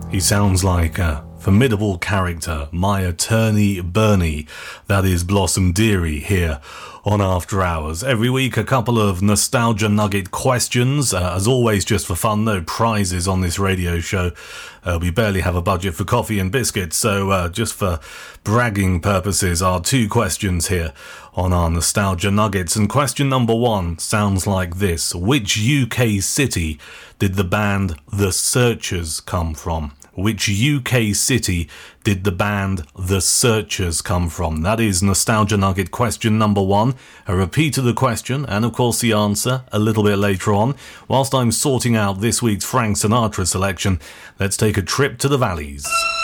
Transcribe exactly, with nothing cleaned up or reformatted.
He sounds like a formidable character, my attorney Bernie. That is Blossom Dearie here on After Hours. Every week a couple of nostalgia nugget questions, uh, as always just for fun, no prizes on this radio show. Uh, we barely have a budget for coffee and biscuits, so uh, just for bragging purposes, our two questions here on our nostalgia nuggets. And question number one sounds like this: which U K city did the band The Searchers come from? Which U K city did the band The Searchers come from? That is Nostalgia Nugget question number one. A repeat of the question, and of course the answer, a little bit later on. Whilst I'm sorting out this week's Frank Sinatra selection, let's take a trip to the valleys.